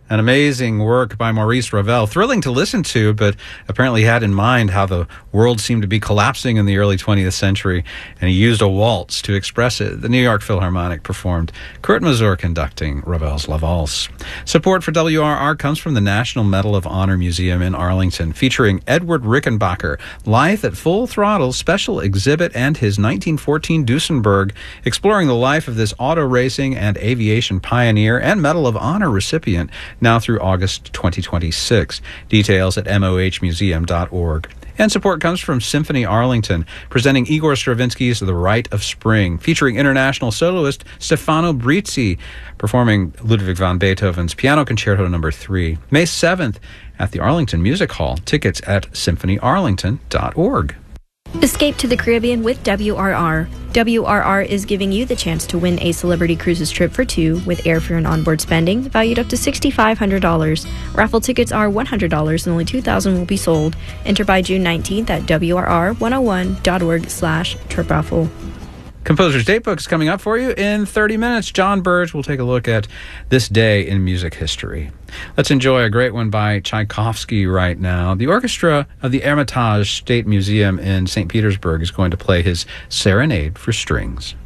An amazing work by Maurice Ravel. Thrilling to listen to, but apparently had in mind how the world seemed to be collapsing in the early 20th century, and he used a waltz to express it. The New York Philharmonic performed. Kurt Masur conducting Ravel's La Valse. Support for WRR comes from the National Medal of Honor Museum in Arlington, featuring Edward Rickenbacker, Life at Full Throttle special exhibit, and his 1914 Duesenberg, exploring the life of this auto racing and aviation pioneer and Medal of Honor recipient, now through August 2026. Details at mohmuseum.org. And support comes from Symphony Arlington, presenting Igor Stravinsky's The Rite of Spring, featuring international soloist Stefano Brizzi, performing Ludwig van Beethoven's Piano Concerto No. 3, May 7th at the Arlington Music Hall. Tickets at symphonyarlington.org. Escape to the Caribbean with WRR. WRR is giving you the chance to win a Celebrity Cruises trip for two with airfare and onboard spending valued up to $6,500. Raffle tickets are $100 and only 2,000 will be sold. Enter by June 19th at WRR101.org/trip raffle. Composer's Datebook is coming up for you in 30 minutes. John Burge will take a look at this day in music history. Let's enjoy a great one by Tchaikovsky right now. The orchestra of the Hermitage State Museum in St. Petersburg is going to play his Serenade for Strings.